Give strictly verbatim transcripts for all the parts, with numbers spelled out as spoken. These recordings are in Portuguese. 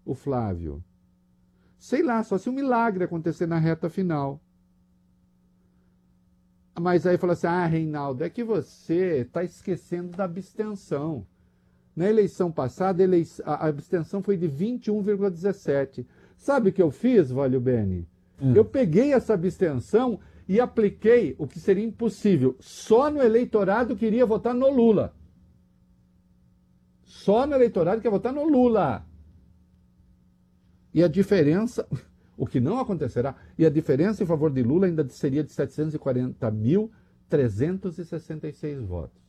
o Flávio? Sei lá, só se um milagre acontecer na reta final. Mas aí fala assim, ah, Reinaldo, é que você está esquecendo da abstenção. Na eleição passada, a abstenção foi de vinte e um vírgula dezessete. Sabe o que eu fiz, Valio Bene? Hum. Eu peguei essa abstenção e apliquei o que seria impossível. Só no eleitorado que iria votar no Lula. Só no eleitorado que ia votar no Lula. E a diferença, o que não acontecerá, e a diferença em favor de Lula ainda seria de setecentos e quarenta mil, trezentos e sessenta e seis votos.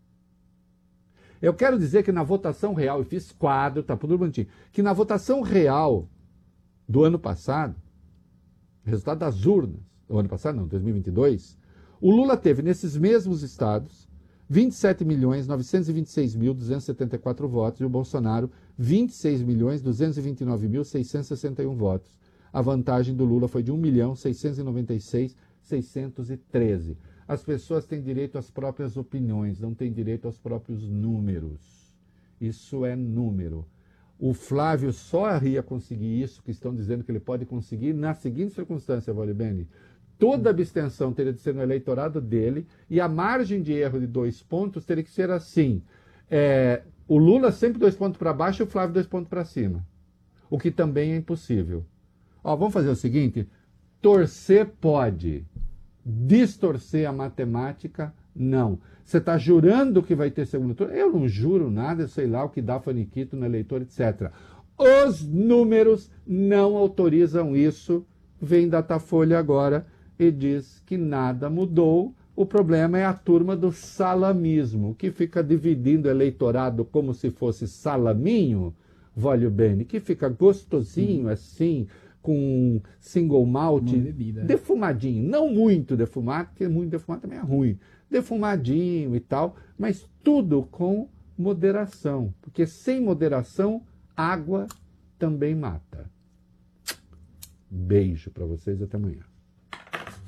Eu quero dizer que na votação real, eu fiz quadro, tá tudo bonitinho, que na votação real do ano passado, resultado das urnas, do ano passado não, dois mil e vinte e dois, o Lula teve nesses mesmos estados vinte e sete milhões, novecentos e vinte e seis mil, duzentos e setenta e quatro votos e o Bolsonaro vinte e seis milhões, duzentos e vinte e nove mil, seiscentos e sessenta e um votos. A vantagem do Lula foi de um milhão, seiscentos e noventa e seis mil, seiscentos e treze. As pessoas têm direito às próprias opiniões, não têm direito aos próprios números. Isso é número. O Flávio só ia conseguir isso, que estão dizendo que ele pode conseguir, na seguinte circunstância, Valio Bene. Toda abstenção teria de ser no eleitorado dele e a margem de erro de dois pontos teria que ser assim. É, o Lula sempre dois pontos para baixo e o Flávio dois pontos para cima. O que também é impossível. Ó, vamos fazer o seguinte, torcer pode, distorcer a matemática, não. Você está jurando que vai ter segundo turno? Eu não juro nada, eu sei lá o que dá faniquito no eleitor, etcétera. Os números não autorizam isso. Vem Datafolha agora e diz que nada mudou. O problema é a turma do salamismo, que fica dividindo o eleitorado como se fosse salaminho, Valio Bene, que fica gostosinho, hum. assim, com single malt, defumadinho. Não muito defumado, porque muito defumado também é ruim. Defumadinho e tal, mas tudo com moderação, porque sem moderação, água também mata. Beijo para vocês, até amanhã.